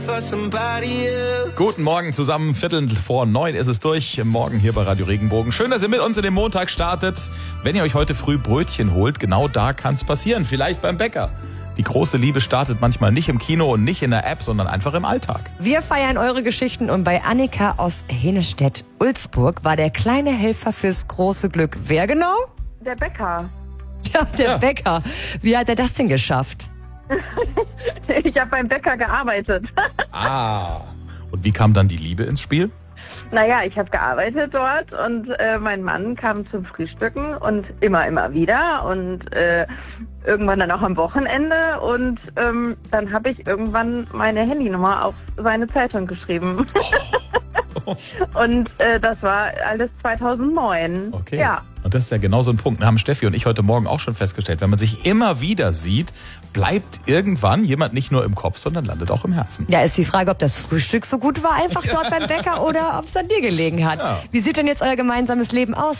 Guten Morgen zusammen, 8:45 ist es durch. Morgen hier bei Radio Regenbogen. Schön, dass ihr mit uns in den Montag startet. Wenn ihr euch heute früh Brötchen holt, genau da kann es passieren. Vielleicht beim Bäcker. Die große Liebe startet manchmal nicht im Kino und nicht in der App, sondern einfach im Alltag. Wir feiern eure Geschichten und bei Annika aus Hennestedt-Ulzburg war der kleine Helfer fürs große Glück. Wer genau? Der Bäcker. Ja, der Bäcker. Wie hat er das denn geschafft? Ich habe beim Bäcker gearbeitet. Und wie kam dann die Liebe ins Spiel? Naja, ich habe gearbeitet dort und mein Mann kam zum Frühstücken und immer wieder und irgendwann dann auch am Wochenende und dann habe ich irgendwann meine Handynummer auf seine Zeitung geschrieben. Und das war alles 2009. Okay. Ja. Und das ist ja genau so ein Punkt. Wir haben Steffi und ich heute Morgen auch schon festgestellt, wenn man sich immer wieder sieht, bleibt irgendwann jemand nicht nur im Kopf, sondern landet auch im Herzen. Ja, ist die Frage, ob das Frühstück so gut war, einfach dort beim Bäcker oder ob es an dir gelegen hat. Ja. Wie sieht denn jetzt euer gemeinsames Leben aus?